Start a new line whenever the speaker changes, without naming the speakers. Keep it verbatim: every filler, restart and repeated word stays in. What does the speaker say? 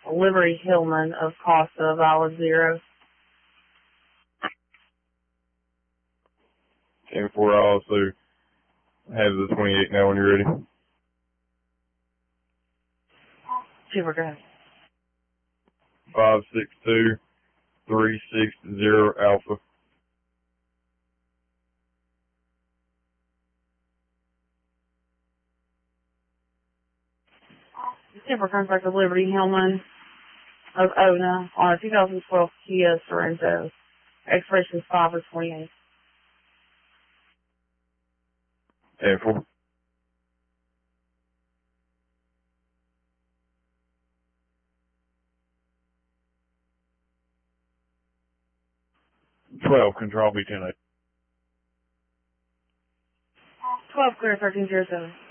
Liberty Hillman of Costa, valid zero.
ten four, I also have the twenty-eight now when you're ready.
Super good.
five six two, three six zero Alpha.
Super contract of Liberty Hillman of Ona on a two thousand twelve Kia Sorento. Expiration is five of twenty-eight.
ten four. twelve, control B ten eight.
twelve clear thirteen zero seven.